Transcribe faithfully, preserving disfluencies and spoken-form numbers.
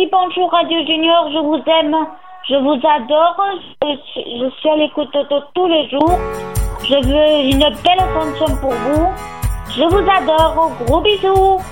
dis bonjour Radio Junior, je vous aime, je vous adore, je, je suis à l'écoute de tous les jours. Je veux une belle attention pour vous. Je vous adore, gros bisous.